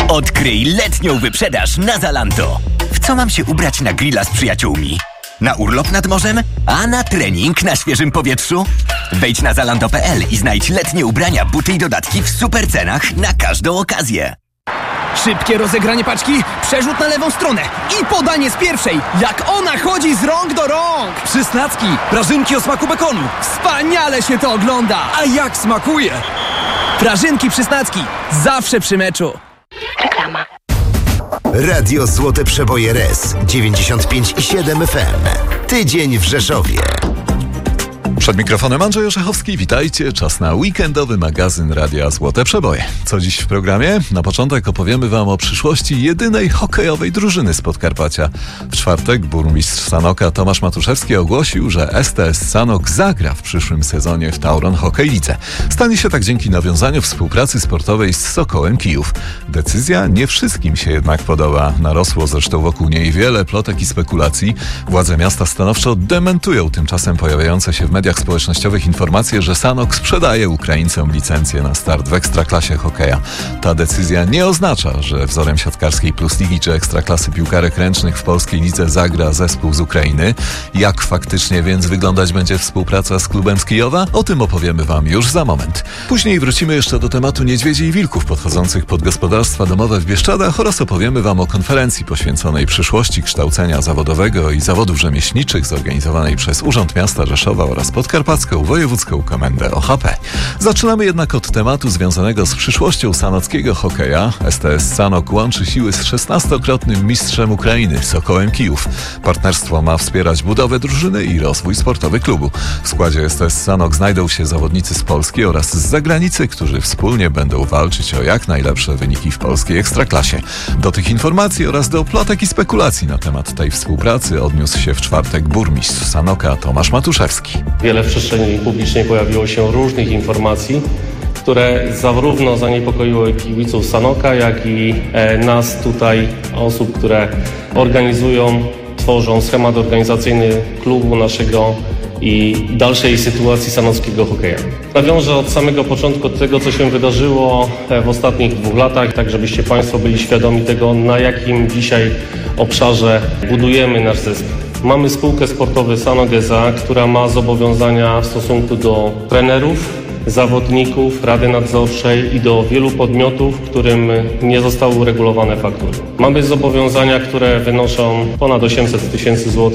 Odkryj letnią wyprzedaż na Zalando. W co mam się ubrać na grilla z przyjaciółmi? Na urlop nad morzem? A na trening na świeżym powietrzu? Wejdź na zalando.pl i znajdź letnie ubrania, buty i dodatki w super cenach na każdą okazję. Szybkie rozegranie paczki, przerzut na lewą stronę i podanie z pierwszej, jak ona chodzi z rąk do rąk. Przysnacki, prażynki o smaku bekonu. Wspaniale się to ogląda. A jak smakuje? Prażynki Przysnacki, zawsze przy meczu. Reklama. Radio Złote Przeboje RS 95,7 FM. Tydzień w Rzeszowie. Przed mikrofonem Andrzej Orzechowski, witajcie. Czas na weekendowy magazyn Radia Złote Przeboje. Co dziś w programie? Na początek opowiemy wam o przyszłości jedynej hokejowej drużyny z Podkarpacia. W czwartek burmistrz Sanoka Tomasz Matuszewski ogłosił, że STS Sanok zagra w przyszłym sezonie w Tauron Hockey Lidze. Stanie się tak dzięki nawiązaniu współpracy sportowej z Sokołem Kijów. Decyzja nie wszystkim się jednak podoba. Narosło zresztą wokół niej wiele plotek i spekulacji. Władze miasta stanowczo dementują tymczasem pojawiające się w mediach społecznościowych informacje, że Sanok sprzedaje Ukraińcom licencję na start w Ekstraklasie hokeja. Ta decyzja nie oznacza, że wzorem siatkarskiej Plus Ligi czy Ekstraklasy piłkarek ręcznych w polskiej lidze zagra zespół z Ukrainy. Jak faktycznie więc wyglądać będzie współpraca z klubem z Kijowa? O tym opowiemy wam już za moment. Później wrócimy jeszcze do tematu niedźwiedzi i wilków podchodzących pod gospodarstwa domowe w Bieszczadach oraz opowiemy wam o konferencji poświęconej przyszłości kształcenia zawodowego i zawodów rzemieślniczych zorganizowanej przez Urząd Miasta Rzeszowa oraz Podkarpacką Wojewódzką Komendę OHP. Zaczynamy jednak od tematu związanego z przyszłością sanockiego hokeja. STS Sanok łączy siły z 16-krotnym mistrzem Ukrainy, Sokołem Kijów. Partnerstwo ma wspierać budowę drużyny i rozwój sportowy klubu. W składzie STS Sanok znajdą się zawodnicy z Polski oraz z zagranicy, którzy wspólnie będą walczyć o jak najlepsze wyniki w polskiej Ekstraklasie. Do tych informacji oraz do plotek i spekulacji na temat tej współpracy odniósł się w czwartek burmistrz Sanoka Tomasz Matuszewski. Wiele w przestrzeni publicznej pojawiło się różnych informacji, które zarówno zaniepokoiły kibiców Sanoka, jak i nas tutaj, osób, które organizują, tworzą schemat organizacyjny klubu naszego i dalszej sytuacji sanockiego hokeja. Nawiążę od samego początku od tego, co się wydarzyło w ostatnich 2 latach, tak żebyście Państwo byli świadomi tego, na jakim dzisiaj obszarze budujemy nasz zespół. Mamy spółkę sportową Sanok S.A., która ma zobowiązania w stosunku do trenerów, zawodników, rady nadzorczej i do wielu podmiotów, którym nie zostały uregulowane faktury. Mamy zobowiązania, które wynoszą ponad 800 000 zł.